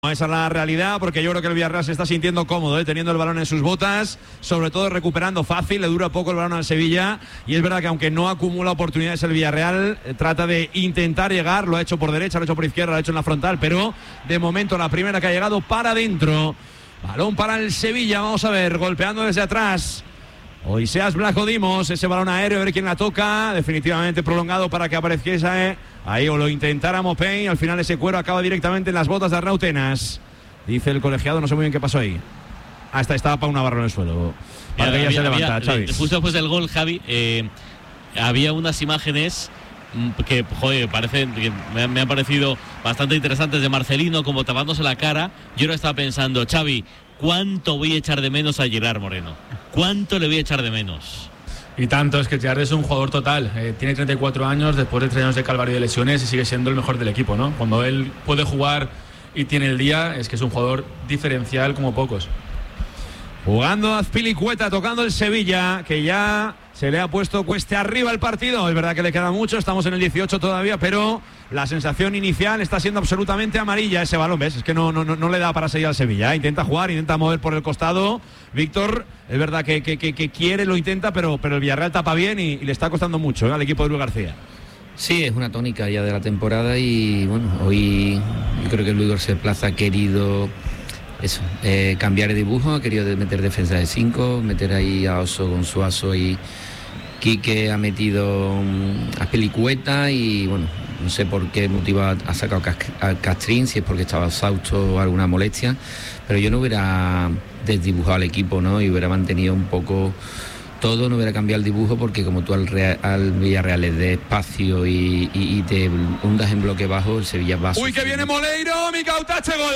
Esa es la realidad, porque yo creo que el Villarreal se está sintiendo cómodo, teniendo el balón en sus botas, sobre todo recuperando fácil, le dura poco el balón al Sevilla, y es verdad que aunque no acumula oportunidades el Villarreal, trata de intentar llegar, lo ha hecho por derecha, lo ha hecho por izquierda, lo ha hecho en la frontal, pero de momento la primera que ha llegado para adentro, balón para el Sevilla, vamos a ver, golpeando desde atrás Oiseas Blanco Dimos, ese balón aéreo, a ver quién la toca, definitivamente prolongado para que apareciese ahí o lo intentara Mopey, al final ese cuero acaba directamente en las botas de Arnau Tenas, dice el colegiado, no sé muy bien qué pasó ahí. Estaba para un Navarro en el suelo. Para que ya se levanta, Xavi. Justo después del gol, Javi, había unas imágenes que, joder, me han parecido bastante interesantes de Marcelino, como tapándose la cara. Yo no estaba pensando, Xavi, ¿cuánto voy a echar de menos a Gerard Moreno? ¿Cuánto le voy a echar de menos? Y tanto, es que Gerard es un jugador total, tiene 34 años, después de 3 años de calvario de lesiones, y sigue siendo el mejor del equipo, ¿no? Cuando él puede jugar y tiene el día, es que es un jugador diferencial como pocos. Jugando Azpilicueta, tocando el Sevilla, que ya se le ha puesto cueste arriba el partido. Es verdad que le queda mucho, estamos en el 18 todavía, pero la sensación inicial está siendo absolutamente amarilla ese balón, ¿ves? Es que no le da para seguir al Sevilla, Intenta jugar, intenta mover por el costado. Víctor, es verdad que quiere, lo intenta, pero el Villarreal tapa bien y le está costando mucho al equipo de Luis García. Sí, es una tónica ya de la temporada y bueno, hoy yo creo que Luis García Plaza ha querido cambiar de dibujo, ha querido meter defensa de 5, meter ahí a Oso con Suazo, y Quique ha metido a Azpilicueta y bueno, no sé por qué motivo ha sacado a Castrín, si es porque estaba exhausto o alguna molestia, pero yo no hubiera desdibujado al equipo, ¿no? Y hubiera mantenido un poco todo, no hubiera cambiado el dibujo, porque como tú al Villarreal le des espacio y te hundas en bloque bajo, el Sevilla va a ¡Uy, que viene Moleiro! ¡Mi Cautache! ¡Gol!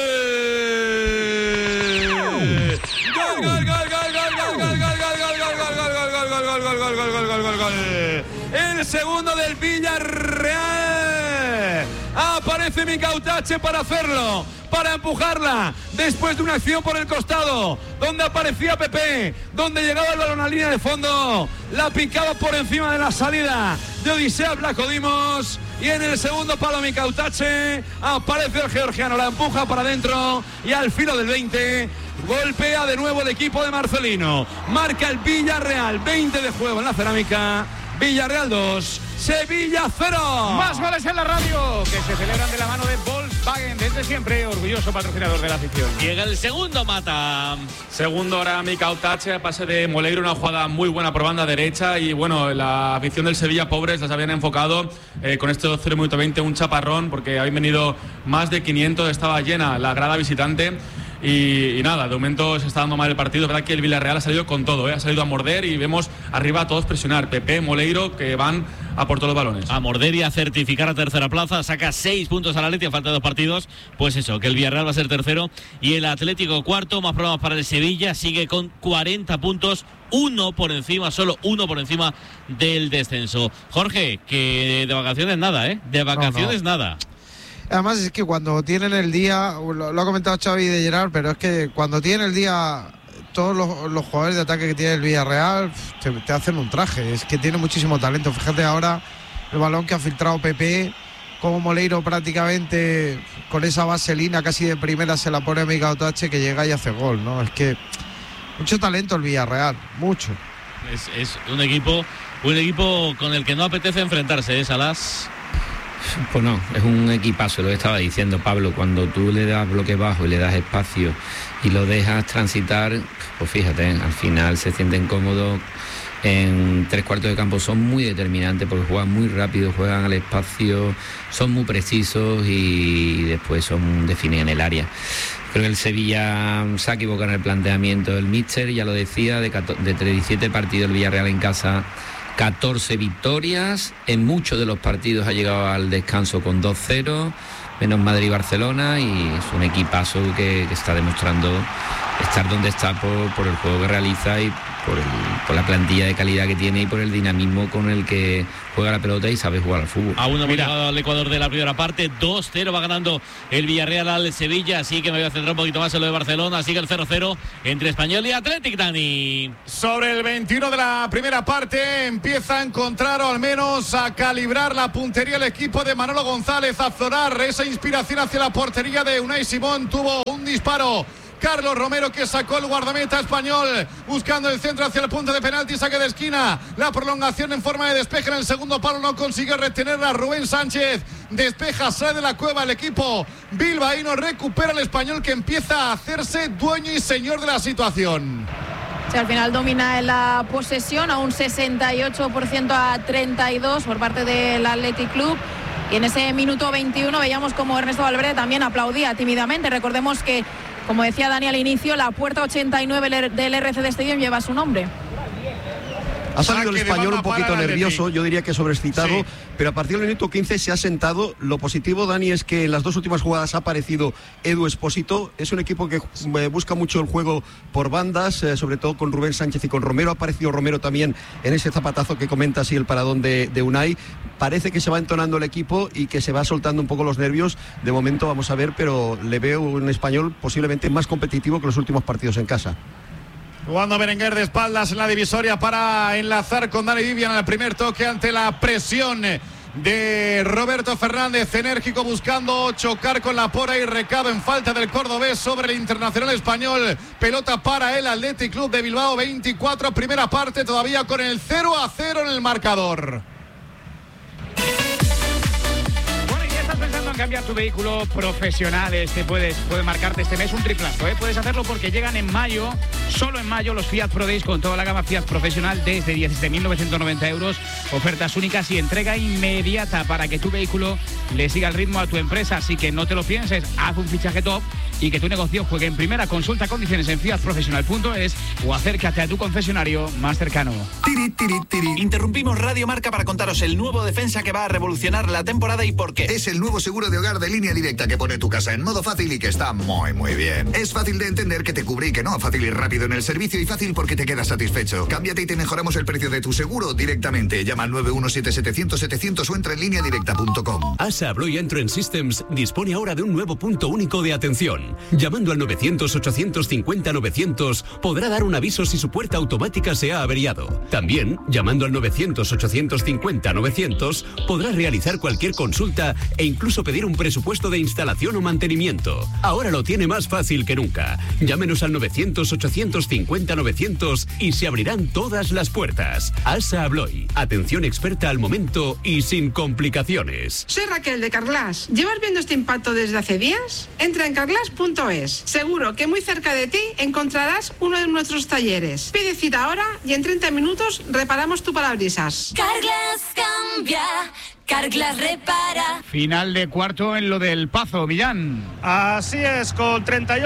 El segundo del Villarreal. Aparece mi Cautache para hacerlo, para empujarla después de una acción por el costado donde aparecía Pepe, donde llegaba el balón a línea de fondo, la picaba por encima de la salida de Oiseas Blanco Dimos, y en el segundo palo mi Cautache aparece el georgiano, la empuja para adentro y al filo del 20 golpea de nuevo el equipo de Marcelino. Marca el Villarreal, 20 de juego en la cerámica. Villarreal 2, Sevilla 0. Más goles en la radio, que se celebran de la mano de Volkswagen, desde siempre orgulloso patrocinador de la afición. Llega el segundo, Mata. Segundo ahora mi Cautache, pase de Moleiro, una jugada muy buena por banda derecha, y bueno, la afición del Sevilla, pobres, las habían enfocado con este 0 minuto 20, un chaparrón, porque habían venido más de 500, estaba llena la grada visitante. Y nada, de momento se está dando mal el partido. Es verdad que el Villarreal ha salido con todo, ha salido a morder, y vemos arriba a todos presionar. Pepe, Moleiro, que van a por todos los balones. A morder y a certificar a tercera plaza. Saca 6 puntos al Atleti a falta de 2 partidos. Pues eso, que el Villarreal va a ser tercero y el Atlético cuarto. Más problemas para el Sevilla. Sigue con 40 puntos. Solo uno por encima del descenso. Jorge, que de vacaciones nada, De vacaciones nada. Además es que cuando tienen el día, lo ha comentado Xavi de Gerard, pero es que cuando tienen el día todos los jugadores de ataque que tiene el Villarreal te hacen un traje. Es que tiene muchísimo talento. Fíjate ahora el balón que ha filtrado Pepe, como Moleiro prácticamente con esa vaselina casi de primera se la pone a Miguel Otache, que llega y hace gol, ¿no? Es que mucho talento el Villarreal, mucho. Es un equipo con el que no apetece enfrentarse, Salas. Pues no, es un equipazo, lo que estaba diciendo Pablo. Cuando tú le das bloque bajo y le das espacio y lo dejas transitar, pues fíjate, al final se sienten cómodos en 3/4 de campo. Son muy determinantes porque juegan muy rápido, juegan al espacio, son muy precisos y después definen en el área. Creo que el Sevilla se ha equivocado en el planteamiento del míster, ya lo decía, de 17 partidos el Villarreal en casa, 14 victorias, en muchos de los partidos ha llegado al descanso con 2-0, menos Madrid y Barcelona, y es un equipazo que está demostrando estar donde está por el juego que realiza y por la plantilla de calidad que tiene y por el dinamismo con el que juega la pelota y sabe jugar al fútbol. Aún no hemos llegado al Ecuador de la primera parte. 2-0 va ganando el Villarreal al Sevilla, así que me voy a centrar un poquito más en lo de Barcelona. Sigue el 0-0 entre Español y Athletic, Dani. Sobre el 21 de la primera parte empieza a encontrar, o al menos a calibrar la puntería el equipo de Manolo González, a aflorar esa inspiración hacia la portería de Unai Simón. Tuvo un disparo Carlos Romero que sacó el guardameta español buscando el centro hacia el punto de penalti, saque de esquina, la prolongación en forma de despeje en el segundo palo, no consiguió retenerla Rubén Sánchez, despeja, sale de la cueva el equipo bilbaíno, recupera el español que empieza a hacerse dueño y señor de la situación. Sí, al final domina en la posesión a un 68% a 32 por parte del Athletic Club. Y en ese minuto 21 veíamos como Ernesto Valverde también aplaudía tímidamente. Recordemos que, como decía Dani al inicio, la puerta 89 del RCD Stadium lleva su nombre. Ha salido el español un poquito nervioso, yo diría que sobreexcitado, sí, pero a partir del minuto 15 se ha sentado. Lo positivo, Dani, es que en las dos últimas jugadas ha aparecido Edu Expósito. Es un equipo que busca mucho el juego por bandas, sobre todo con Rubén Sánchez y con Romero. Ha aparecido Romero también en ese zapatazo que comenta así el paradón de Unai. Parece que se va entonando el equipo y que se va soltando un poco los nervios. De momento vamos a ver, pero le veo un español posiblemente más competitivo que los últimos partidos en casa. Jugando Berenguer de espaldas en la divisoria para enlazar con Dani Vivian al primer toque ante la presión de Roberto Fernández, enérgico buscando chocar con la pora y recado en falta del cordobés sobre el internacional español. Pelota para el Athletic Club de Bilbao, 24, primera parte, todavía con el 0-0 en el marcador. Pensando en cambiar tu vehículo profesional, puede marcarte este mes un triplazo, Puedes hacerlo porque llegan en mayo, solo en mayo, los Fiat Pro Days con toda la gama Fiat profesional desde 17.990 euros, ofertas únicas y entrega inmediata para que tu vehículo le siga el ritmo a tu empresa. Así que no te lo pienses, haz un fichaje top y que tu negocio juegue en primera. Consulta condiciones en fiatprofesional.es o acércate a tu concesionario más cercano. Interrumpimos Radio Marca para contaros el nuevo defensa que va a revolucionar la temporada y por qué. Es el nuevo seguro de hogar de Línea Directa que pone tu casa en modo fácil y que está muy bien. Es fácil de entender, que te cubre y que no, fácil y rápido en el servicio y fácil porque te quedas satisfecho. Cámbiate y te mejoramos el precio de tu seguro directamente. Llama al 917-700-700 o entra en lineadirecta.com. ASA Abloy Entrance Systems dispone ahora de un nuevo punto único de atención. Llamando al 900-850-900 podrá dar un aviso si su puerta automática se ha averiado. También, llamando al 900-850-900 podrá realizar cualquier consulta e incluso pedir un presupuesto de instalación o mantenimiento. Ahora lo tiene más fácil que nunca. Llámenos al 900-850-900 y se abrirán todas las puertas. ASA Abloy. Atención experta al momento y sin complicaciones. Soy Raquel de Carglass. ¿Llevas viendo este impacto desde hace días? Entra en carglass.es. Seguro que muy cerca de ti encontrarás uno de nuestros talleres. Pide cita ahora y en 30 minutos reparamos tu parabrisas. Carglass cambia, Carglass repara. Final de cuarto en lo del Pazo, Millán. Así es, con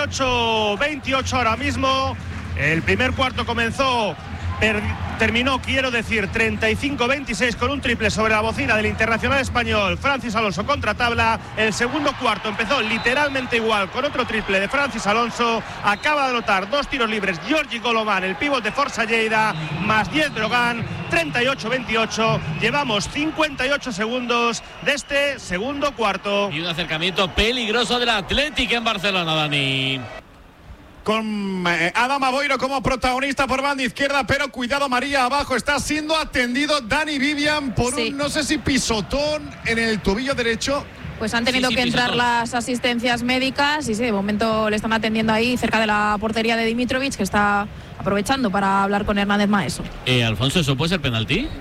38-28 ahora mismo. El primer cuarto comenzó, terminó, quiero decir, 35-26 con un triple sobre la bocina del internacional español Francis Alonso contra tabla. El segundo cuarto empezó literalmente igual con otro triple de Francis Alonso. Acaba de anotar dos tiros libres Giorgi Colomán, el pívot de Forza Lleida, más 10 Brogan. 38-28, llevamos 58 segundos de este segundo cuarto. Y un acercamiento peligroso del Athletic en Barcelona, Dani. Con Adama Boiro como protagonista por banda izquierda, pero cuidado, María, abajo está siendo atendido Dani Vivian por un, no sé si pisotón en el tobillo derecho. Pues han tenido que entrar las asistencias médicas y sí, de momento le están atendiendo ahí cerca de la portería de Dimitrovic, que está aprovechando para hablar con Hernández Maeso. Alfonso, ¿eso puede ser penalti?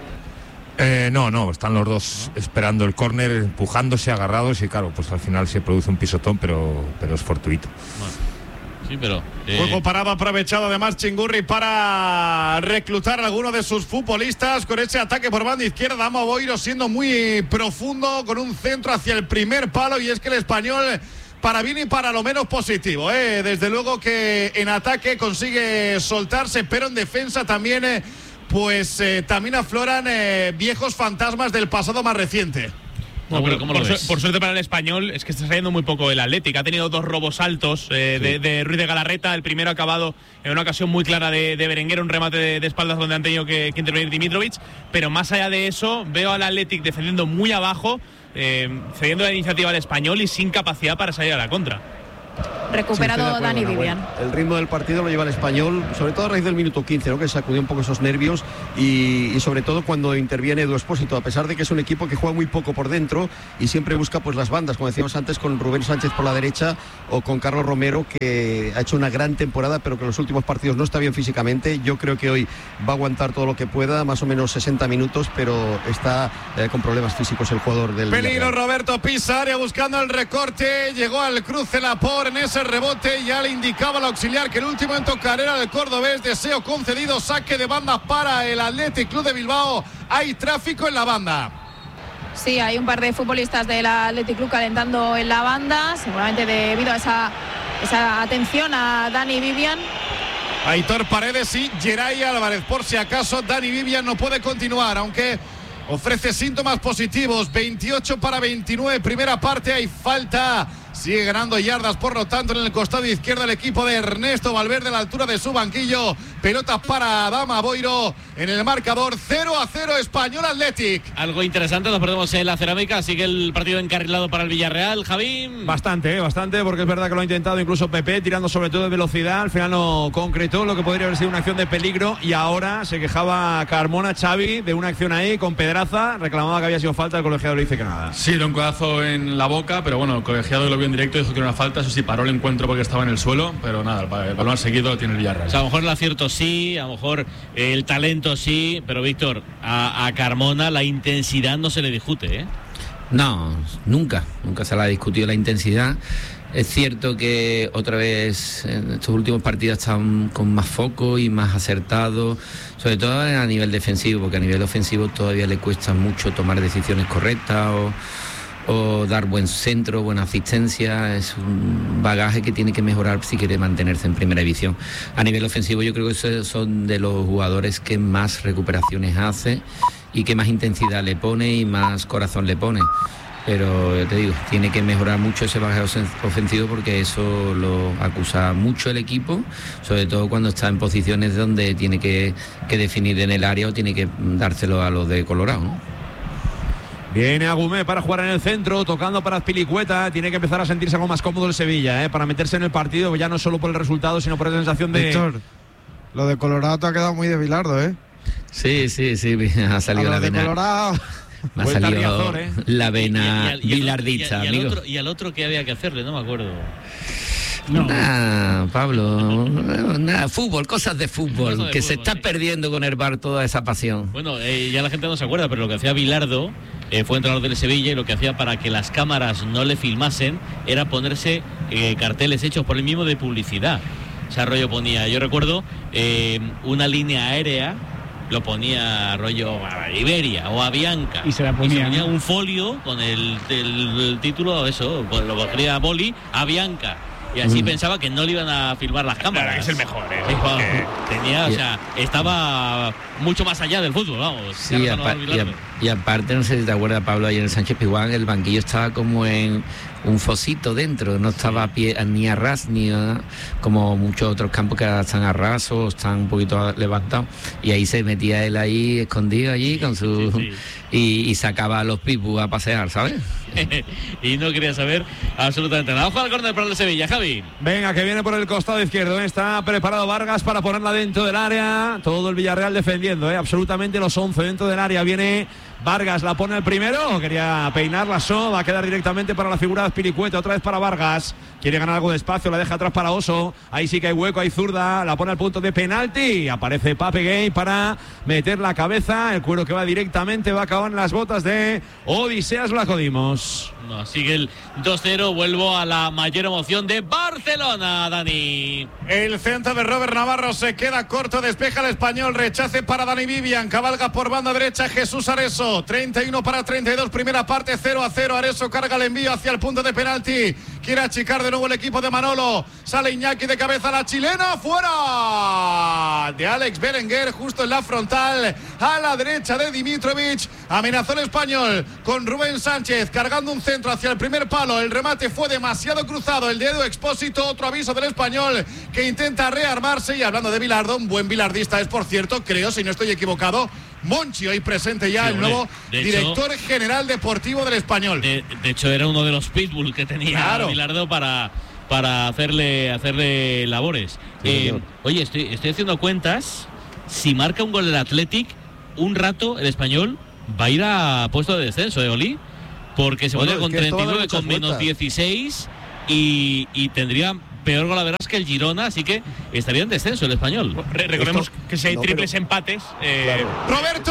No, están los dos esperando el córner, empujándose, agarrados y claro, pues al final se produce un pisotón, pero es fortuito. Bueno. Sí, pero juego parado aprovechado además Chingurri para reclutar a alguno de sus futbolistas con ese ataque por banda izquierda. Adama Boiro siendo muy profundo con un centro hacia el primer palo, y es que el español, para bien y para lo menos positivo, desde luego que en ataque consigue soltarse, pero en defensa también también afloran viejos fantasmas del pasado más reciente. No, pero ¿cómo lo ves? Por suerte para el Español es que está saliendo muy poco el Atlético. Ha tenido 2 robos altos de Ruiz de Galarreta. El primero ha acabado en una ocasión muy clara de Berenguer, un remate de espaldas donde han tenido que intervenir Dimitrovic. Pero más allá de eso, veo al Atlético defendiendo muy abajo, cediendo la iniciativa al Español y sin capacidad para salir a la contra. Recuperado Dani Vivian. El ritmo del partido lo lleva el Español, sobre todo a raíz del minuto 15, ¿no? Que sacudió un poco esos nervios y sobre todo cuando interviene Edu Expósito, a pesar de que es un equipo que juega muy poco por dentro y siempre busca pues las bandas, como decíamos antes, con Rubén Sánchez por la derecha o con Carlos Romero, que ha hecho una gran temporada, pero que en los últimos partidos no está bien físicamente. Yo creo que hoy va a aguantar todo lo que pueda, más o menos 60 minutos, pero está con problemas físicos el jugador del peligro. Roberto Pisa, área buscando el recorte, llegó al cruce Laporte en ese rebote, ya le indicaba el auxiliar que el último en tocar era el cordobés. Deseo concedido, saque de banda para el Athletic Club de Bilbao. Hay tráfico en la banda. Sí, hay un par de futbolistas del Athletic Club calentando en la banda, seguramente debido a esa atención a Dani Vivian. Aitor Paredes y Geray Álvarez, por si acaso Dani Vivian no puede continuar, aunque ofrece síntomas positivos. 28-29, primera parte, hay falta. Sigue ganando yardas, por lo tanto, en el costado izquierdo el equipo de Ernesto Valverde a la altura de su banquillo. Pelota para Adama Boiro en el marcador. 0-0 Español Athletic. Algo interesante, nos perdemos en la cerámica. Sigue el partido encarrilado para el Villarreal, Javi. Bastante, porque es verdad que lo ha intentado incluso Pepe, tirando sobre todo de velocidad. Al final no concretó lo que podría haber sido una acción de peligro. Y ahora se quejaba Carmona, Xavi, de una acción ahí con Pedraza. Reclamaba que había sido falta, el colegiado le dice que nada. Sí, de un codazo en la boca, pero bueno, el colegiado lo vio en directo, dijo que era una falta. Eso sí, paró el encuentro porque estaba en el suelo, pero nada, el balón seguido tiene el Villarreal. O sea, a lo mejor el acierto sí, a lo mejor el talento sí, pero Víctor, a Carmona la intensidad no se le discute, ¿eh? No, nunca se la ha discutido la intensidad. Es cierto que otra vez en estos últimos partidos están con más foco y más acertados, sobre todo a nivel defensivo, porque a nivel ofensivo todavía le cuesta mucho tomar decisiones correctas o dar buen centro, buena asistencia. Es un bagaje que tiene que mejorar si quiere mantenerse en primera división. A nivel ofensivo yo creo que esos son de los jugadores que más recuperaciones hace y que más intensidad le pone y más corazón le pone. Pero te digo, tiene que mejorar mucho ese bagaje ofensivo porque eso lo acusa mucho el equipo, sobre todo cuando está en posiciones donde tiene que definir en el área o tiene que dárselo a los de Colorado, ¿no? Viene Agumé para jugar en el centro, tocando para Azpilicueta. Tiene que empezar a sentirse algo más cómodo el Sevilla, para meterse en el partido, ya no solo por el resultado, sino por esa sensación de... Víctor, lo de Colorado te ha quedado muy de Bilardo, ¿eh? Sí, ha salido la vena. Colorado. Me ha salido la vena bilardista, amigo. Y al otro que había que hacerle, no me acuerdo. No. Pablo, fútbol, cosas de fútbol, se está perdiendo con el VAR toda esa pasión. Bueno, ya la gente no se acuerda, pero lo que hacía Bilardo, fue entrenador del Sevilla, y lo que hacía para que las cámaras no le filmasen era ponerse carteles hechos por él mismo de publicidad. O sea, rollo ponía, yo recuerdo una línea aérea, lo ponía rollo a Iberia o a Bianca, y se ponía un folio con el título, eso, lo cogía boli a Bianca. Y así pensaba que no le iban a filmar las cámaras. Claro, es el mejor, tenía, o sea, estaba mucho más allá del fútbol, vamos. Sí, y aparte, no sé si te acuerdas, Pablo, ayer en el Sánchez Pizjuán el banquillo estaba como en un fosito dentro, no estaba a pie, ni a ras, ni como muchos otros campos que están a ras o están un poquito levantados, y ahí se metía él ahí escondido allí con su... Sí. Y sacaba a los pipus a pasear, ¿sabes? Y no quería saber absolutamente nada. Ojo al córner para el Sevilla, Javi. Venga, que viene por el costado izquierdo, está preparado Vargas para ponerla dentro del área. Todo el Villarreal defendiendo, absolutamente los 11 dentro del área. Viene Vargas, la pone el primero, quería peinarla, va a quedar directamente para la figura de Azpilicueta, otra vez para Vargas, quiere ganar algo de espacio, la deja atrás para Oso, ahí sí que hay hueco, hay zurda, la pone al punto de penalti, aparece Pape Gay para meter la cabeza, el cuero que va directamente, va a acabar en las botas de Odiseas Vlachodimos. No, sigue el 2-0, vuelvo a la mayor emoción de Barcelona, Dani. El centro de Robert Navarro se queda corto, despeja el Español, rechace para Dani Vivian, cabalga por banda derecha Jesús Areso, 31-32, primera parte, 0-0, Areso carga el envío hacia el punto de penalti, Quiere achicar de nuevo el equipo de Manolo. Sale Iñaki de cabeza, la chilena, fuera de Alex Berenguer, justo en la frontal, a la derecha de Dimitrovic. Amenazó el español con Rubén Sánchez, cargando un centro hacia el primer palo. El remate fue demasiado cruzado, el de Edu Expósito. Otro aviso del español que intenta rearmarse. Y hablando de Bilardo, un buen bilardista es, por cierto, creo, si no estoy equivocado, Monchi, hoy presente ya, sí, el nuevo director general deportivo del español. De hecho, era uno de los pitbull que tenía Bilardo para hacerle labores. Sí, oye, estoy haciendo cuentas. Si marca un gol el Athletic, un rato el español va a ir a puesto de descenso, Oli, porque se pone con 39 con menos 16 y tendría peor golaveras que el Girona, así que estaría en descenso el español. Recordemos que si hay triples empates. Roberto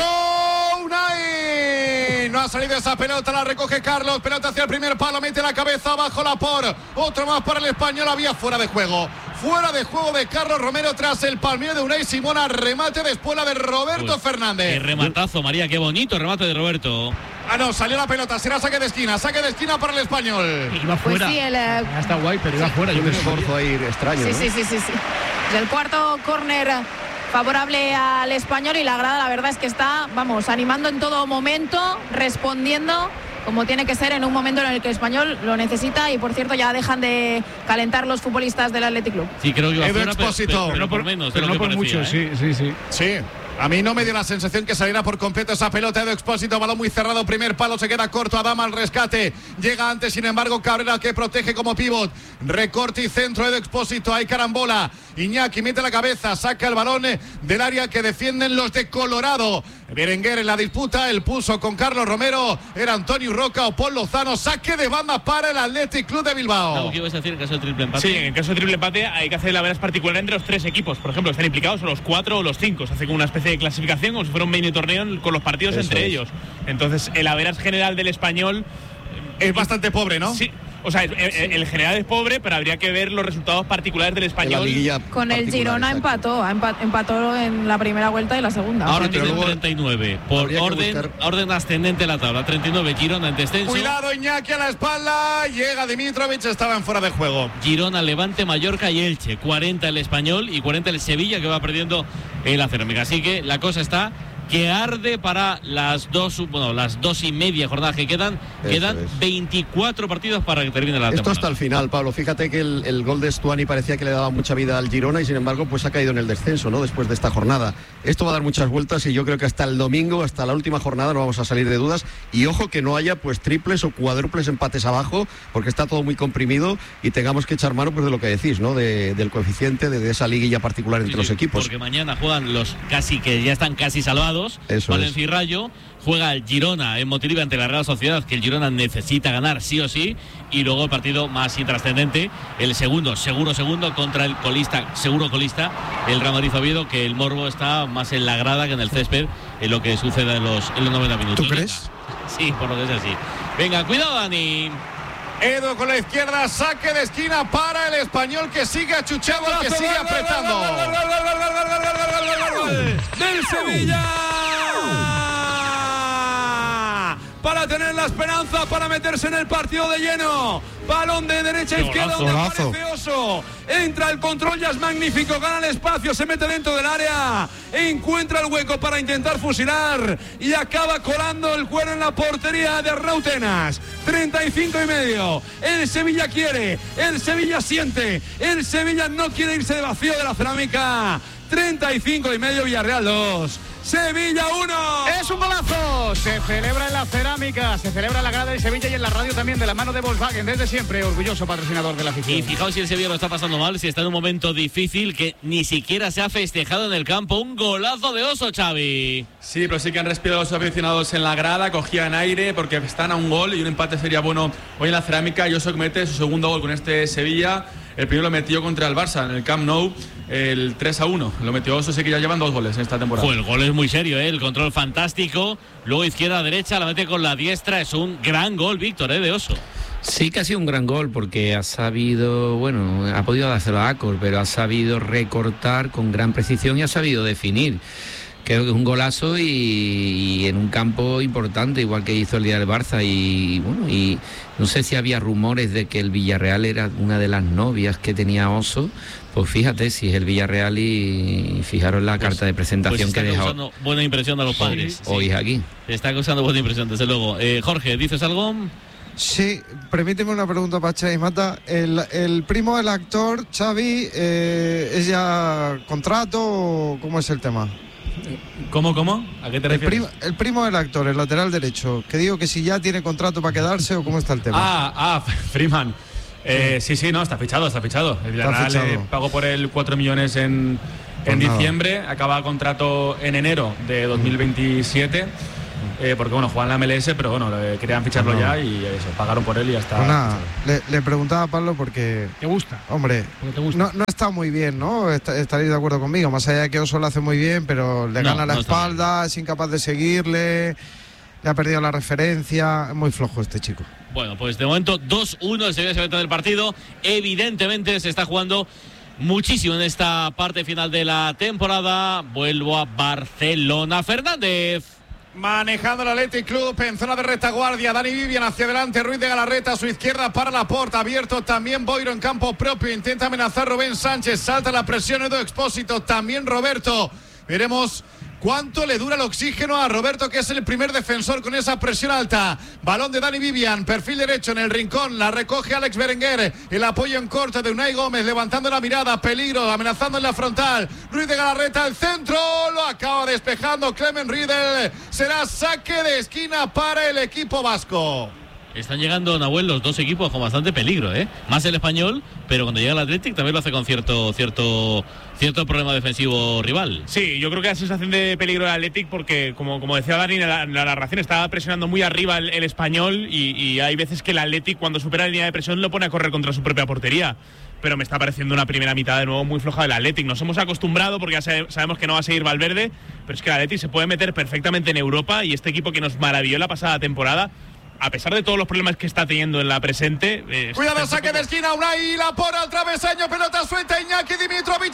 Unai, no ha salido esa pelota, la recoge Carlos, pelota hacia el primer palo, mete la cabeza abajo Laporte, otro más para el español, había fuera de juego de Carlos Romero tras el palmeo de Unai Simón, remate después la de Roberto Fernández. Qué rematazo, María, qué bonito remate de Roberto. No, salió la pelota, será saque de esquina para el español. Iba fuera. Pues sí, está guay, pero iba fuera. Hay un esfuerzo ahí extraño, ¿no? Sí. El cuarto córner favorable al español y la grada, la verdad es que está, animando en todo momento, respondiendo como tiene que ser en un momento en el que el español lo necesita. Y por cierto, ya dejan de calentar los futbolistas del Athletic Club. Sí, creo que iba fuera, pero no por menos, pero no por mucho, sí. A mí no me dio la sensación que saliera por completo esa pelota. Edu Expósito, balón muy cerrado, primer palo, se queda corto. Adama al rescate, llega antes, sin embargo Cabrera que protege como pívot. Recorte y centro, Edu Expósito, hay carambola. Iñaki mete la cabeza, saca el balón del área que defienden los de Colorado. Berenguer en la disputa, el pulso con Carlos Romero, era Antonio Roca o Paul Lozano. Saque de banda para el Athletic Club de Bilbao. ¿Qué ibas a decir en caso de triple empate? Sí, en caso de triple empate hay que hacer la veras particular entre los tres equipos. Por ejemplo, están implicados los 4 o los 5. Se hace como una especie de clasificación, como si fuera un mini torneo con los partidos entre ellos. Entonces, el average general del español es bastante pobre, ¿no? Sí. O sea, el general es pobre, pero habría que ver los resultados particulares del español. Con el Girona empató en la primera vuelta y la segunda. Ahora tiene 39. Por orden ascendente la tabla. 39, Girona en descenso. Cuidado, Iñaki a la espalda. Llega Dimitrovic, estaba en fuera de juego. Girona, Levante, Mallorca y Elche. 40 el Español y 40 el Sevilla, que va perdiendo la Cerámica. Así que la cosa está que arde para las 2:30 jornadas que quedan. Quedan 24 partidos para que termine la temporada. Esto hasta el final, Pablo. Fíjate que el gol de Stuani parecía que le daba mucha vida al Girona y sin embargo pues ha caído en el descenso, ¿no? Después de esta jornada. Esto va a dar muchas vueltas y yo creo que hasta el domingo, hasta la última jornada no vamos a salir de dudas. Y ojo que no haya pues triples o cuádruples empates abajo, porque está todo muy comprimido y tengamos que echar mano pues de lo que decís, ¿no? Del coeficiente de esa liguilla particular entre los equipos. Porque mañana juegan los que ya están casi salvados. Valencia y Rayo, juega el Girona en Montilivi ante la Real Sociedad, que el Girona necesita ganar sí o sí, y luego el partido más intrascendente, el seguro segundo contra el seguro colista, el Real Madrid Oviedo, que el morbo está más en la grada que en el césped, en lo que sucede en los 90 minutos. ¿Tú crees? Sí, por lo que es así. Venga, cuidado, Dani. Edu con la izquierda, saque de esquina para el español, que sigue achuchando, que sigue apretando. ¡Del Sevilla! Para tener la esperanza, para meterse en el partido de lleno. Balón de derecha a izquierda, donde aparece Oso. Entra el control, ya es magnífico, gana el espacio, se mete dentro del área, encuentra el hueco para intentar fusilar y acaba colando el cuero en la portería de Rautenas. 35,5. El Sevilla quiere, el Sevilla siente, el Sevilla no quiere irse de vacío de la Cerámica. 35,5, Villarreal 2. Sevilla 1. Es un golazo. Se celebra en la Cerámica, se celebra en la grada de Sevilla y en la radio también, de la mano de Volkswagen, desde siempre orgulloso patrocinador de la afición. Y fijaos si el Sevilla lo está pasando mal, si está en un momento difícil, que ni siquiera se ha festejado en el campo. Un golazo de Oso, Xavi. Sí, pero sí que han respirado los aficionados en la grada, cogían aire porque están a un gol y un empate sería bueno hoy en la Cerámica. Y Oso que mete su segundo gol con este Sevilla. El primero lo metió contra el Barça en el Camp Nou, el 3-1. Lo metió Oso, sí que ya llevan 2 goles en esta temporada. El gol es muy serio, el control fantástico. Luego izquierda a derecha, la mete con la diestra. Es un gran gol, Víctor, de Oso. Sí que ha sido un gran gol porque ha sabido, ha podido dárselo a Acor, pero ha sabido recortar con gran precisión y ha sabido definir. Creo que es un golazo y en un campo importante, igual que hizo el día del Barça. Y bueno, y no sé si había rumores de que el Villarreal era una de las novias que tenía Oso. Pues fíjate, si es el Villarreal y fijaros la carta de presentación que dejó. Está causando buena impresión a los padres. Hoy aquí. Está causando buena impresión, desde luego. Jorge, ¿dices algo? Sí, permíteme una pregunta para Xavi Mata. ¿El primo del actor, Xavi, es ya contrato o cómo es el tema? ¿Cómo? ¿A qué te refieres? El primo del actor, el lateral derecho, que digo que si ya tiene contrato para quedarse o cómo está el tema. Freeman. Sí, no, está fichado. El Villarreal pagó por él 4 millones en diciembre, acaba contrato en enero de 2027. Porque bueno, juega en la MLS, pero bueno, querían ficharlo ya y eso, pagaron por él y ya está. Le preguntaba a Pablo porque... ¿Te gusta? Hombre, te gusta. No está muy bien, ¿no? Estaréis de acuerdo conmigo, más allá de que Oso lo hace muy bien, pero le gana la espalda, es incapaz de seguirle, le ha perdido la referencia, es muy flojo este chico. Bueno, pues de momento 2-1, el Sevilla se mete del partido, evidentemente se está jugando muchísimo en esta parte final de la temporada. Vuelvo a Barcelona. Fernández. Manejando el Athletic Club en zona de retaguardia, Dani Vivian hacia adelante, Ruiz de Galarreta a su izquierda para Laporta, abierto también Boiro en campo propio, intenta amenazar Rubén Sánchez, salta la presión Edu Expósito, también Roberto, veremos cuánto le dura el oxígeno a Roberto, que es el primer defensor con esa presión alta. Balón de Dani Vivian, perfil derecho en el rincón, la recoge Alex Berenguer, el apoyo en corto de Unai Gómez, levantando la mirada, peligro, amenazando en la frontal, Ruiz de Galarreta, el centro, lo acaba despejando Clement Riedel, será saque de esquina para el equipo vasco. Están llegando, Nahuel, los dos equipos con bastante peligro, más el Español, pero cuando llega el Athletic también lo hace con cierto problema defensivo rival. Sí, yo creo que la sensación de peligro del Athletic, porque como decía Dani en la narración, estaba presionando muy arriba el Español y hay veces que el Athletic, cuando supera la línea de presión, lo pone a correr contra su propia portería. Pero me está pareciendo una primera mitad de nuevo muy floja del Athletic. Nos hemos acostumbrado porque ya sabemos que no va a seguir Valverde, pero es que el Athletic se puede meter perfectamente en Europa y este equipo que nos maravilló la pasada temporada, a pesar de todos los problemas que está teniendo en la presente. Cuidado, saque de esquina, Unai, la pone al travesaño, pelota suelta, Iñaki Dimitrovic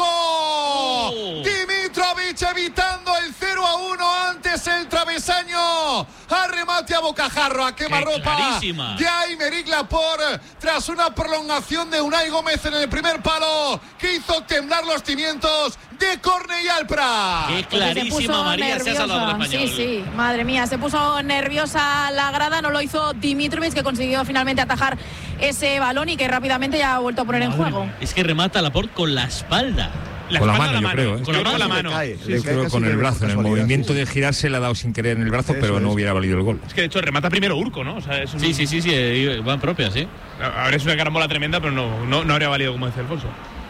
abajo. Dimitrovic evitando el 0-1 antes el travesaño. Arremate a bocajarro, a quemarropa de Aymeric Laporte tras una prolongación de Unai Gómez en el primer palo que hizo temblar los cimientos de Cornellà al Prat. Qué clarísima, María, se ha salvado el Español. Sí, madre mía, se puso nerviosa la grada. No lo hizo Dimitrovic, que consiguió finalmente atajar ese balón y que rápidamente ya ha vuelto a poner en juego. Es que remata Laporte con la espalda. Con la mano, yo creo. Con la mano. Yo creo con el brazo. En el movimiento de girarse le ha dado sin querer en el brazo, pero no hubiera valido el gol. Es que de hecho remata primero Urco, ¿no? O sea, es sí, van propias, sí. Ahora es una carambola tremenda, pero no habría valido, como decía Alfonso.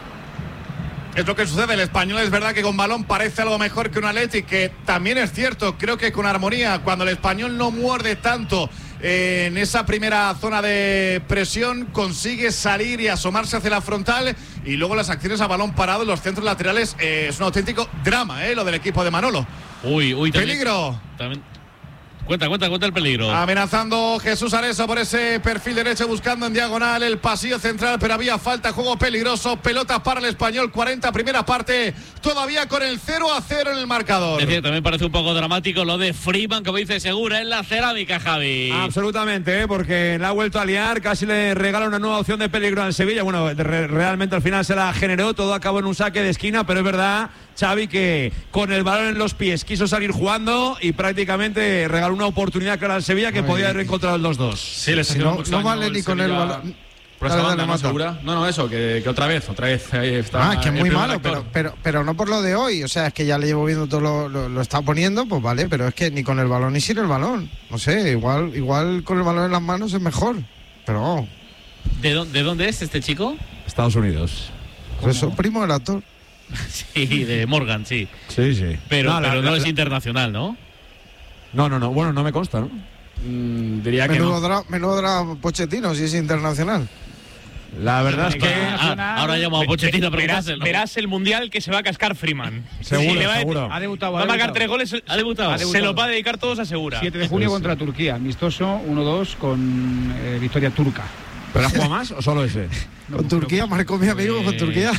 Es lo que sucede, el Español es verdad que con balón parece algo mejor que un Athletic, que también es cierto, creo que con armonía, cuando el Español no muerde tanto en esa primera zona de presión, consigue salir y asomarse hacia la frontal, y luego las acciones a balón parado en los centros laterales, es un auténtico drama, lo del equipo de Manolo. Uy, peligro. También. Cuenta el peligro. Amenazando Jesús Areso por ese perfil derecho, buscando en diagonal el pasillo central, pero había falta, juego peligroso, pelotas para el Español, 40 primera parte, todavía con el 0-0 en el marcador. Es decir, también parece un poco dramático lo de Freeman, como dice Segura, en la cerámica, Javi. Absolutamente, porque la ha vuelto a liar, casi le regala una nueva opción de peligro al Sevilla. Bueno, realmente al final se la generó, todo acabó en un saque de esquina, pero es verdad, Xavi, que con el balón en los pies quiso salir jugando y prácticamente regaló una oportunidad clara al Sevilla que podía haber encontrado el 2-2. Sí, les no vale ni con el balón. Por esa banda, ¿no, Segura? No, eso, que otra vez ahí está. Es que es muy malo, pero no por lo de hoy. O sea, es que ya le llevo viendo todo lo está poniendo, pues vale, pero es que ni con el balón ni sin el balón. No sé, igual con el balón en las manos es mejor. Pero ¿De dónde es este chico? Estados Unidos. Pues eso, primo del actor. Sí, de Morgan, sí. Sí. Pero no es internacional, ¿no? No. Bueno, no me consta, ¿no? Diría que no. Menudo Pochettino, si es internacional. La verdad es que ahora llamo a Pochettino, verás el mundial que se va a cascar Freeman. Seguro. Ha debutado. Va a marcar 3 goles. Ha debutado. Se los va a dedicar todos a Segura. 7 de junio contra Turquía. Amistoso 1-2 con victoria turca. ¿Pero ha jugado más o solo ese? Con Turquía, marcó mi amigo con Turquía.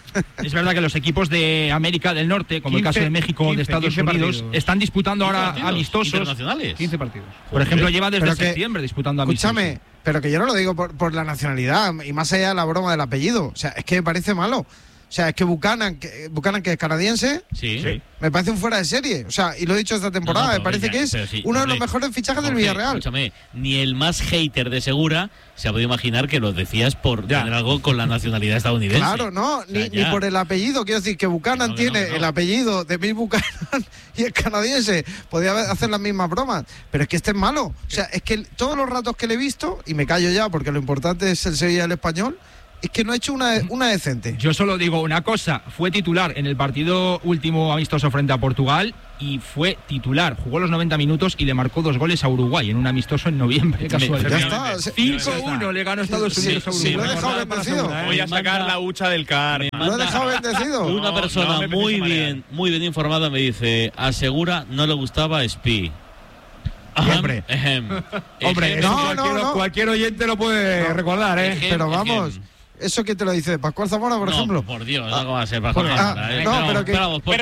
Es verdad que los equipos de América del Norte, como 15, el caso de México, 15, de Estados 15 Unidos, partidos. están disputando ahora partidos amistosos. internacionales. 15 partidos. Por ejemplo, lleva desde Pero que- septiembre disputando amistosos. Escúchame, pero que yo no lo digo por la nacionalidad y más allá de la broma del apellido. O sea, es que me parece malo. O sea, es que Buchanan, que es canadiense, Sí. me parece un fuera de serie. O sea, y lo he dicho esta temporada, No, no, me parece pero que es pero sí, uno de los hombre, mejores fichajes del Jorge, Villarreal. Escúchame, ni el más hater de Segura se ha podido imaginar que lo decías por tener algo con la nacionalidad estadounidense. Claro, no, O sea, ni ya. por el apellido. Quiero decir que Buchanan tiene el apellido de Bill Buchanan y es canadiense. Podía hacer las mismas bromas. Pero es que este es malo. O sea, es que todos los ratos que le he visto, y me callo ya porque lo importante es el Sevilla y el español, es que no ha hecho una decente. Yo solo digo una cosa, fue titular en el partido último amistoso frente a Portugal y fue titular, jugó los 90 minutos y le marcó 2 goles a Uruguay en un amistoso en noviembre. Ya está. 5-1 le ganó Estados Unidos a Uruguay. Lo he dejado bendecido. Voy a sacar la hucha del karma. Lo he dejado bendecido. Una persona me muy penséis bien informada me dice, a Segura no le gustaba Spi. Hombre. Hombre, eso No, cualquier oyente lo puede recordar, ¿eh? Pero vamos, ¿eso quién te lo dice? ¿Pascual Zamora, por ejemplo? Por Dios, no va a ser Pascual Ah, Zamora, ¿eh? no, pero que-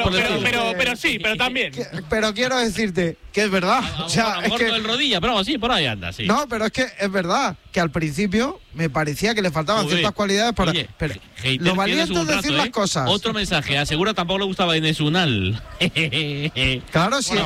Pero sí, pero también. Pero quiero decirte que es verdad. O sea, es que, el rodilla, pero vamos, sí, por ahí anda, sí. no, pero es que es verdad que al principio me parecía que le faltaban Joder. ciertas cualidades para. Oye, pero Hater, lo valiente tienes es un decir rato, las cosas. Otro mensaje, a Segura tampoco le gustaba Inés Unal. Claro, sí.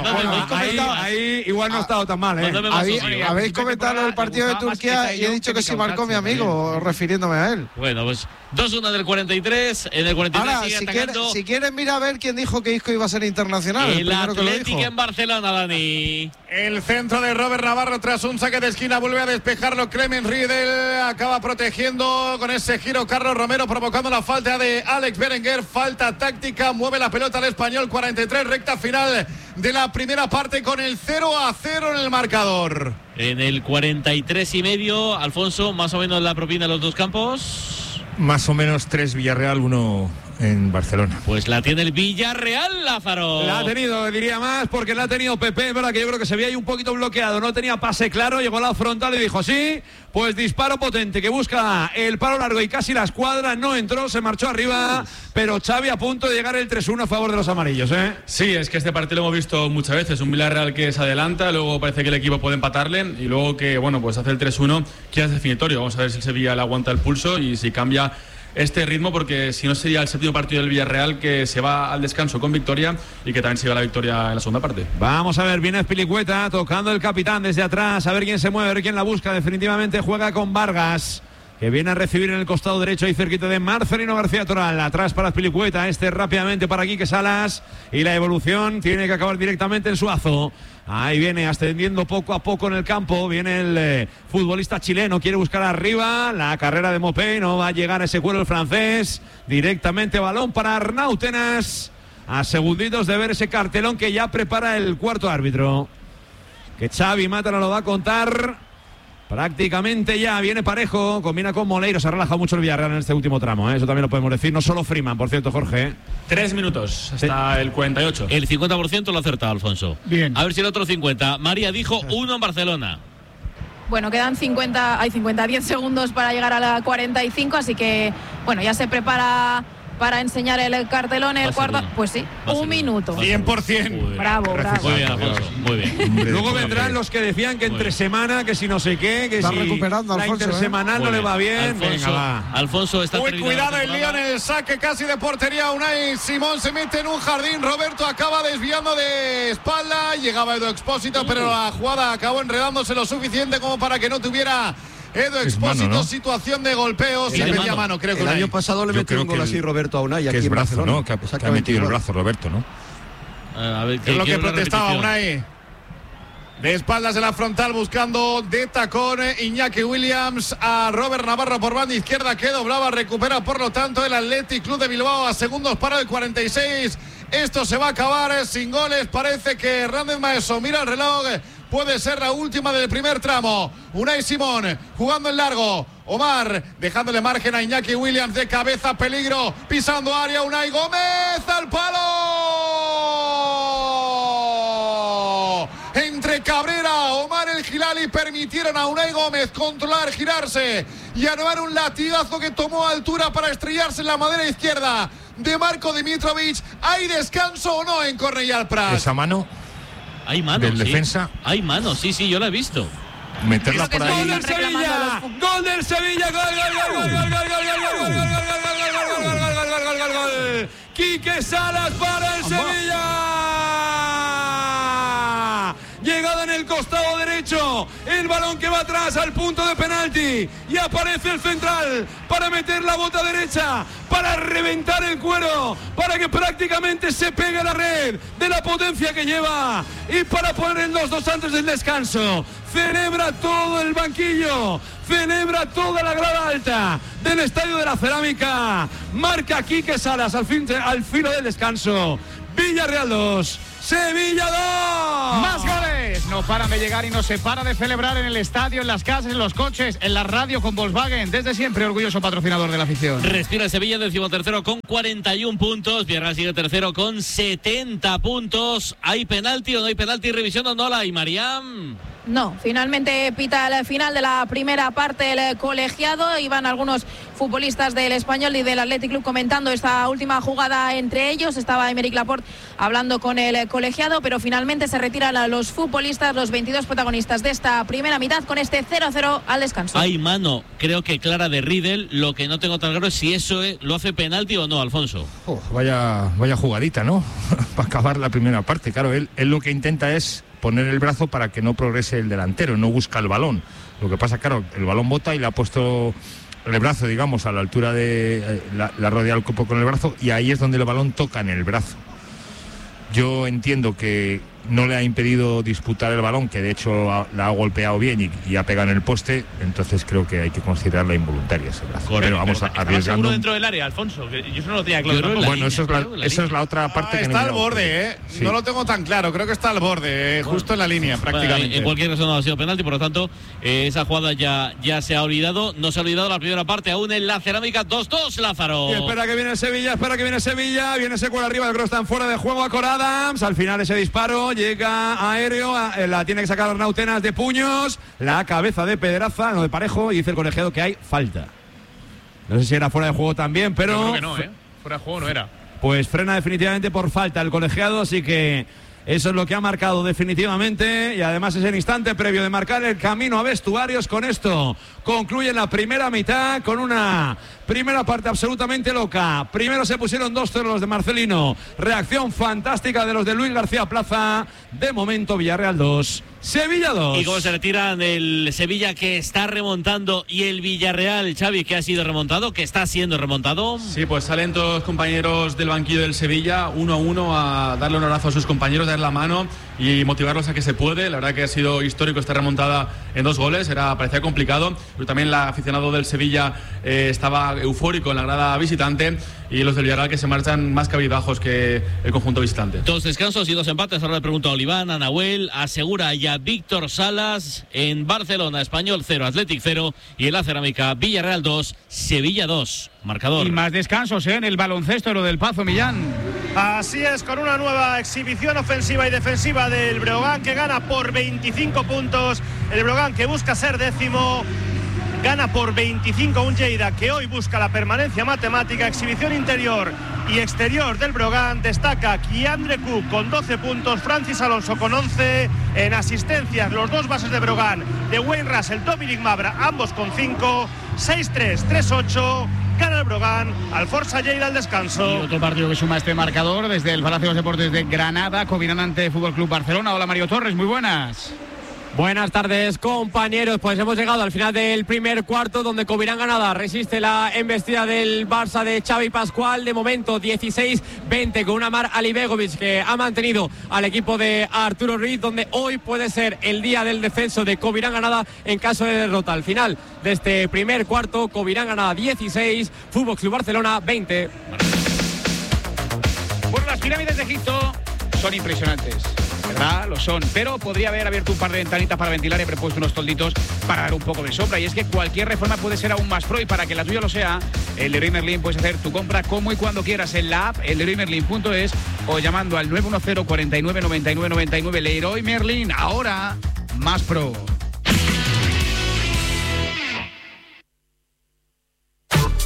Ahí igual no ha estado tan mal, ¿eh? Habéis comentado el partido de Turquía y he dicho que sí marcó mi amigo, refiriéndome a él. Bueno, pues 2-1 del 43, en el 43 Ahora, sigue si atacando quieres, si quieres, mira a ver quién dijo que Isco iba a ser internacional. El el primero que lo Atlético dijo. en Barcelona, Dani. El centro de Robert Navarro tras un saque de esquina vuelve a despejarlo Clemens Riedel, acaba protegiendo con ese giro Carlos Romero provocando la falta de Alex Berenguer, falta táctica, mueve la pelota al español, 43, recta final de la primera parte con el 0-0 en el marcador. En el 43 y medio, Alfonso, más o menos la propina de los dos campos. Más o menos 3 Villarreal, 1 en Barcelona. Pues la tiene el Villarreal, Lázaro. La ha tenido, diría más, porque la ha tenido Pepe, es verdad que yo creo que se veía ahí un poquito bloqueado, no tenía pase claro, llegó a la frontal y dijo, sí, pues disparo potente que busca el palo largo y casi la escuadra, no entró, se marchó arriba, pero Xavi a punto de llegar el 3-1 a favor de los amarillos, ¿eh? Sí, es que este partido lo hemos visto muchas veces, un Villarreal que se adelanta, luego parece que el equipo puede empatarle y luego que, bueno, pues hace el 3-1, que es definitorio. Vamos a ver si el Sevilla le aguanta el pulso y si cambia este ritmo, porque si no sería el séptimo partido del Villarreal que se va al descanso con victoria y que también se lleva la victoria en la segunda parte. Vamos a ver, viene Azpilicueta tocando el capitán desde atrás, a ver quién se mueve, a ver quién la busca, definitivamente juega con Vargas, que viene a recibir en el costado derecho ahí cerquita de Marcelino García Toral, atrás para Azpilicueta, rápidamente para Quique Salas y la evolución tiene que acabar directamente en Suazo. Ahí viene ascendiendo poco a poco en el campo, viene el futbolista chileno, quiere buscar arriba, la carrera de Mopé, no va a llegar a ese cuero el francés, directamente balón para Arnautenas, a segunditos de ver ese cartelón que ya prepara el cuarto árbitro, que Xavi Mata no lo va a contar. Prácticamente ya viene parejo, combina con Moleiro, se ha relajado mucho el Villarreal en este último tramo, ¿eh? Eso también lo podemos decir, no solo Freeman, por cierto, Jorge. 3 minutos hasta el 48. El 50% lo ha acertado, Alfonso. Bien. A ver si el otro 50. María dijo 1 en Barcelona. Bueno, quedan 10 segundos para llegar a la 45, así que, bueno, ya se prepara para enseñar el cartelón el cuarto. Pues sí, un minuto. 100%. Bravo, bravo. Muy bien, Alfonso, muy bien. Luego vendrán los que decían que entre semana, que si no sé qué, que Está si recuperando, la Alfonso, intersemanal Muy no le bien. va bien. Alfonso, Venga, va. Alfonso está Muy terminando cuidado la el temporada. lío en el saque casi de portería. Unai Simón se mete en un jardín. Roberto acaba desviando de espalda. Llegaba Edu Expósito, pero la jugada acabó enredándose lo suficiente como para que no tuviera Edu Expósito mano, ¿no? situación de golpeos. Sí, Le de pedía mano. mano, creo que El Unai. año pasado le Yo metió un creo gol que así Roberto a Unai Que aquí es en brazo, Barcelona. ¿no? Que ha Exactamente metido el igual. brazo Roberto, ¿no? A ver, Es lo que quiero la protestaba repetición. Unai. De espaldas de la frontal buscando de tacón Iñaki Williams a Robert Navarro por banda izquierda que doblaba, recupera por lo tanto el Athletic Club de Bilbao a segundos para el 46. Esto se va a acabar sin goles. Parece que Hernández Maeso mira el reloj. Puede ser la última del primer tramo. Unai Simón jugando en largo. Omar dejándole margen a Iñaki Williams de cabeza, peligro, pisando área. Unai Gómez al palo. Entre Cabrera, Omar El Gilali permitieron a Unai Gómez controlar, girarse y anotar un latigazo que tomó altura para estrellarse en la madera izquierda de Marko Dimitrovic. ¿Hay descanso o no en Cornellà Prat? Esa mano. Hay mano, del defensa. Hay mano, sí, yo la he visto. Meterla por ahí. ¡Gol del Sevilla! ¡Gol del Sevilla! ¡Gol! ¡Quique Salas para el Sevilla! Llegada en el costado derecho, el balón que va atrás al punto de penalti y aparece el central para meter la bota derecha, para reventar el cuero, para que prácticamente se pegue a la red de la potencia que lleva y para poner el 2-2 antes del descanso. Celebra todo el banquillo, celebra toda la grada alta del Estadio de la Cerámica. Marca Quique Salas al filo del descanso. Villarreal 2, Sevilla 2. Más goles. No paran de llegar y no se para de celebrar en el estadio, en las casas, en los coches, en la radio con Volkswagen. Desde siempre orgulloso patrocinador de la afición. Respira el Sevilla, 13º con 41 puntos. Villarreal sigue tercero con 70 puntos. ¿Hay penalti o no hay penalti? Revisión o no la hay, Mariam. No, finalmente pita el final de la primera parte el colegiado. Iban algunos futbolistas del Español y del Athletic Club comentando esta última jugada entre ellos. Estaba Aymeric Laporte hablando con el colegiado, pero finalmente se retiran a los futbolistas, los 22 protagonistas de esta primera mitad, con este 0-0 al descanso. Hay mano, creo que clara de Riedel. Lo que no tengo tan claro es si eso lo hace penalti o no, Alfonso. Vaya jugadita, ¿no? Para acabar la primera parte. Claro, él lo que intenta es poner el brazo para que no progrese el delantero, no busca el balón. Lo que pasa, claro, el balón bota y le ha puesto el brazo, digamos, a la altura de la rodea el cuerpo con el brazo, y ahí es donde el balón toca en el brazo. Yo entiendo que no le ha impedido disputar el balón, que de hecho la ha golpeado bien y ha pegado en el poste, entonces creo que hay que considerarla involuntaria ese brazo. Correcto, pero vamos arriesgando. Seguro dentro del área, Alfonso, que yo eso no lo tenía claro. Bueno, esa es la otra parte que está al borde, sí. No lo tengo tan claro, creo que está al borde, justo en la línea prácticamente. Bueno, en cualquier caso no ha sido penalti, por lo tanto esa jugada ya se ha olvidado. No se ha olvidado la primera parte, aún en la Cerámica. 2-2, Lázaro. Y espera que viene el Sevilla, viene ese cuero arriba, yo creo que están fuera de juego a Cor Adams. Al final ese disparo llega aéreo, la tiene que sacar Arnau Tenas de puños, la cabeza de Pedraza, no de Parejo, y dice el colegiado que hay falta. No sé si era fuera de juego también, pero yo creo que no, fuera de juego no era. Pues frena definitivamente por falta el colegiado, así que eso es lo que ha marcado definitivamente, y además es el instante previo de marcar el camino a vestuarios. Con esto concluye la primera mitad con una primera parte absolutamente loca. Primero se pusieron 2-0 los de Marcelino, reacción fantástica de los de Luis García Plaza. De momento Villarreal 2, Sevilla 2. Y cómo se retiran el Sevilla, que está remontando, y el Villarreal, Xavi, que ha sido remontado, que está siendo remontado. Sí, pues salen todos los compañeros del banquillo del Sevilla uno a uno a darle un abrazo a sus compañeros, dar la mano y motivarlos a que se puede. La verdad que ha sido histórico esta remontada en 2 goles, parecía complicado, pero también el aficionado del Sevilla estaba eufórico en la grada visitante, y los del Villarreal que se marchan más cabizbajos que el conjunto visitante. 2 descansos y 2 empates. Ahora le pregunto a Oliván, a Nahuel, a Segura y a Víctor Salas. En Barcelona, Español 0, Athletic 0, y en la Cerámica, Villarreal 2, Sevilla 2. Marcador. Y más descansos en el baloncesto, lo del Pazo, Millán. Así es, con una nueva exhibición ofensiva y defensiva del Breogán, que gana por 25 puntos. El Breogán, que busca ser 10º, gana por 25 a un Lleida que hoy busca la permanencia matemática. Exhibición interior y exterior del Breogán. Destaca Kiandre Cook con 12 puntos, Francis Alonso con 11. En asistencias, los 2 bases de Breogán, de Wayne Russell, Dominic Mabra, ambos con 5. 6-3, 3-8. Gana el Breogán al Forza Lleida al descanso. Y otro partido que suma este marcador desde el Palacio de los Deportes de Granada, Covirán ante Fútbol Club Barcelona. Hola, Mario Torres, muy buenas. Buenas tardes, compañeros. Pues hemos llegado al final del primer cuarto, donde Covirán Granada resiste la embestida del Barça de Xavi Pascual. De momento 16-20 con un Amar Alibegovic que ha mantenido al equipo de Arturo Ruiz, donde hoy puede ser el día del descenso de Covirán Granada en caso de derrota. Al final de este primer cuarto, Covirán Granada 16, Fútbol Club Barcelona 20. Bueno, las pirámides de Egipto son impresionantes, ¿verdad? Lo son, pero podría haber abierto un par de ventanitas para ventilar y haber puesto unos tolditos para dar un poco de sombra. Y es que cualquier reforma puede ser aún más pro, y para que la tuya lo sea, en Leroy Merlin puedes hacer tu compra como y cuando quieras en la app, en leroymerlin.es, o llamando al 910 49 99 99. Leroy Merlin, ahora más pro.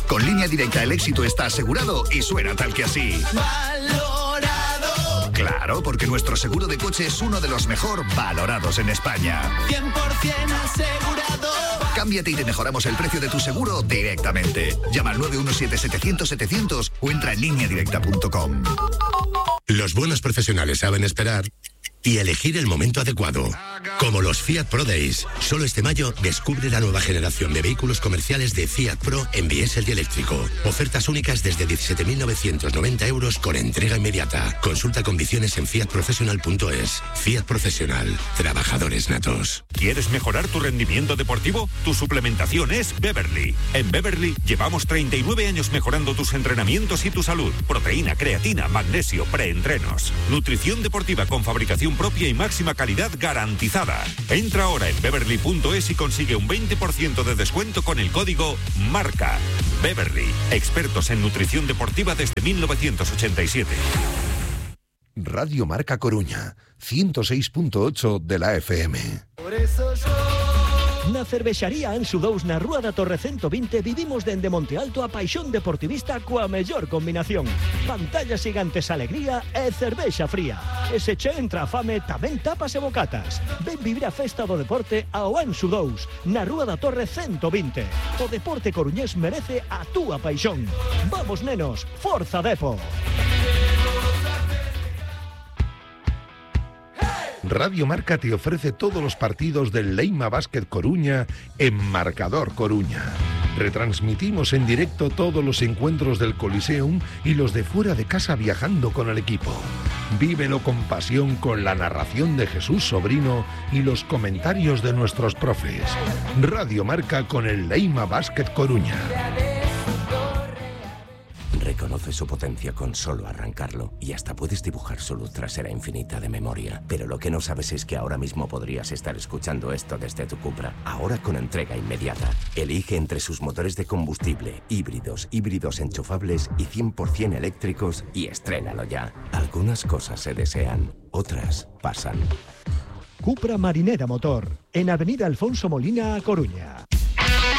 Con Línea Directa el éxito está asegurado y suena tal que así. Valorado. Claro, porque nuestro seguro de coche es uno de los mejor valorados en España. 100% asegurado. Cámbiate y te mejoramos el precio de tu seguro directamente. Llama al 917-700-700 o entra en lineadirecta.com. Los buenos profesionales saben esperar y elegir el momento adecuado. Como los Fiat Pro Days. Solo este mayo descubre la nueva generación de vehículos comerciales de Fiat Pro en diésel y eléctrico. Ofertas únicas desde 17.990 euros con entrega inmediata. Consulta condiciones en fiatprofessional.es. Fiat Professional. Trabajadores natos. ¿Quieres mejorar tu rendimiento deportivo? Tu suplementación es Beverly. En Beverly llevamos 39 años mejorando tus entrenamientos y tu salud. Proteína, creatina, magnesio, preentrenos. Nutrición deportiva con fabricación propia y máxima calidad garantizada. Entra ahora en beverly.es y consigue un 20% de descuento con el código MARCA. Beverly, expertos en nutrición deportiva desde 1987. Radio Marca Coruña, 106.8 de la FM. Por eso na cervexaría Anxo 2 na Rúa da Torre 120 vivimos dende Monte Alto a paixón deportivista coa mellor combinación. Pantallas gigantes, alegría e cervexa fría. E se che entra a fame tamén tapas e bocatas. Ven vivir a festa do deporte ao Anxo 2 na Rúa da Torre 120. O deporte coruñés merece a túa paixón. Vamos nenos, forza Depo. Radio Marca te ofrece todos los partidos del Leima Basket Coruña en Marcador Coruña. Retransmitimos en directo todos los encuentros del Coliseum y los de fuera de casa viajando con el equipo. Vívelo con pasión con la narración de Jesús Sobrino y los comentarios de nuestros profes. Radio Marca con el Leima Basket Coruña. Reconoce su potencia con solo arrancarlo y hasta puedes dibujar su luz trasera infinita de memoria. Pero lo que no sabes es que ahora mismo podrías estar escuchando esto desde tu Cupra. Ahora con entrega inmediata. Elige entre sus motores de combustible, híbridos enchufables y 100% eléctricos y estrénalo ya. Algunas cosas se desean, otras pasan. Cupra Marinera Motor, en Avenida Alfonso Molina, A Coruña.